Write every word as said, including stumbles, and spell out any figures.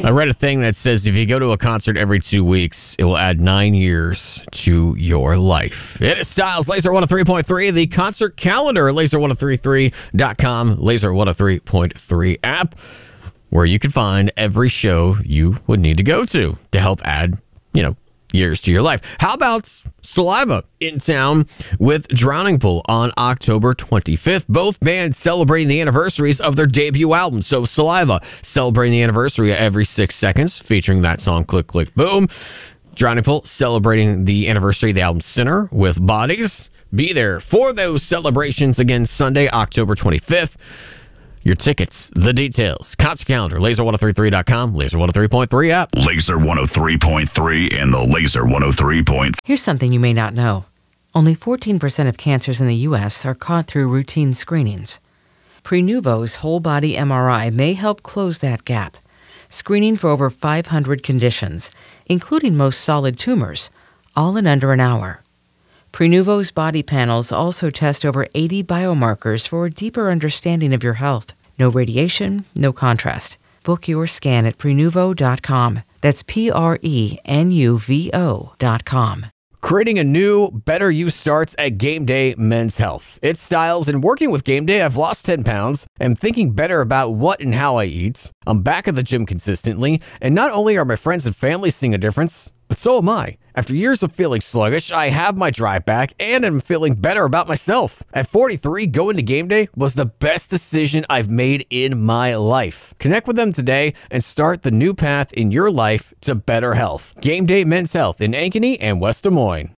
I read a thing that says if you go to a concert every two weeks, it will add nine years to your life. It is Styles, Laser one oh three point three, the concert calendar at laser one oh three three dot com, Laser one oh three point three app, where you can find every show you would need to go to to help add, you know, years to your life. How about Saliva in town with Drowning Pool on October twenty-fifth? Both bands celebrating the anniversaries of their debut album. So Saliva celebrating the anniversary every six seconds, featuring that song Click, Click, Boom. Drowning Pool celebrating the anniversary of the album Sinner with Bodies. Be there for those celebrations again Sunday, October twenty-fifth. Your tickets, the details, concert calendar, laser one oh three three dot com, Laser one oh three point three app. Laser one oh three point three and the Laser one oh three point three. Here's something you may not know. Only fourteen percent of cancers in the U S are caught through routine screenings. Prenuvo's whole-body M R I may help close that gap, screening for over five hundred conditions, including most solid tumors, all in under an hour. Prenuvo's body panels also test over eighty biomarkers for a deeper understanding of your health. No radiation, no contrast. Book your scan at prenuvo dot com. That's P R E N U V O dot com. Creating a new, better you starts at Game Day Men's Health. It's Styles, and working with Game Day, I've lost ten pounds. I'm thinking better about what and how I eat. I'm back at the gym consistently, and not only are my friends and family seeing a difference, but so am I. After years of feeling sluggish, I have my drive back and I'm feeling better about myself. At forty-three, going to Game Day was the best decision I've made in my life. Connect with them today and start the new path in your life to better health. Game Day Men's Health in Ankeny and West Des Moines.